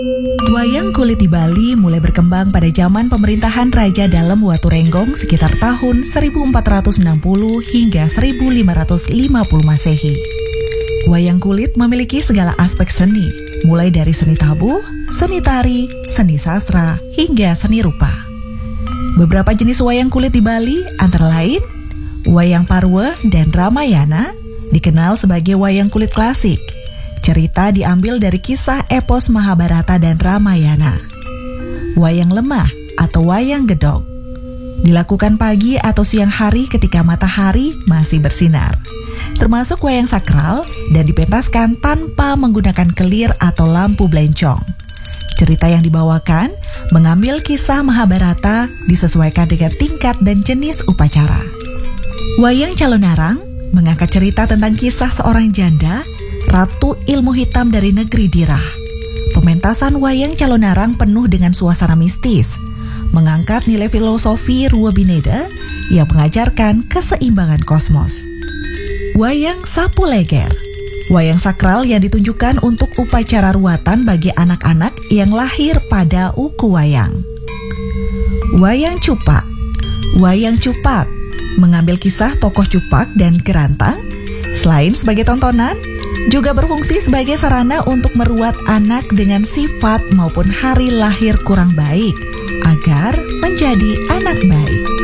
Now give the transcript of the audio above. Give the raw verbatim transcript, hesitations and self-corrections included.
Wayang kulit di Bali mulai berkembang pada zaman pemerintahan Raja Dalem Waturenggong sekitar tahun seribu empat ratus enam puluh hingga seribu lima ratus lima puluh Masehi. Wayang kulit memiliki segala aspek seni, mulai dari seni tabuh, seni tari, seni sastra, hingga seni rupa. Beberapa jenis wayang kulit di Bali antara lain Wayang Parwe dan Ramayana, dikenal sebagai wayang kulit klasik. Cerita diambil dari kisah epos Mahabharata dan Ramayana. Wayang Lemah atau wayang gedog dilakukan pagi atau siang hari ketika matahari masih bersinar. Termasuk wayang sakral dan dipentaskan tanpa menggunakan kelir atau lampu blencong. Cerita yang dibawakan mengambil kisah Mahabharata disesuaikan dengan tingkat dan jenis upacara. Wayang Calonarang mengangkat cerita tentang kisah seorang janda, ratu ilmu hitam dari negeri Dirah. Pementasan wayang Calonarang penuh dengan suasana mistis, mengangkat nilai filosofi Rua Bineda yang mengajarkan keseimbangan kosmos. Wayang Sapu Leger, wayang sakral yang ditunjukkan untuk upacara ruatan bagi anak-anak yang lahir pada uku wayang. Wayang Cupak, wayang Cupak mengambil kisah tokoh Cupak dan Gerantang. Selain sebagai tontonan, juga berfungsi sebagai sarana untuk meruat anak dengan sifat maupun hari lahir kurang baik agar menjadi anak baik.